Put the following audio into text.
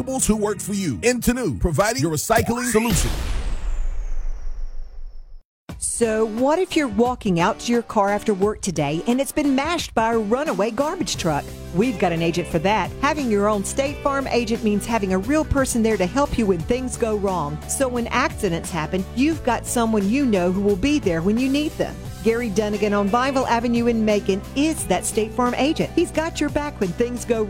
who work for you. Intenu, providing your recycling solution. So what if you're walking out to your car after work today and it's been mashed by a runaway garbage truck? We've got an agent for that. Having your own State Farm agent means having a real person there to help you when things go wrong. So when accidents happen, you've got someone you know who will be there when you need them. Gary Dunnigan on Bible Avenue in Macon is that State Farm agent. He's got your back when things go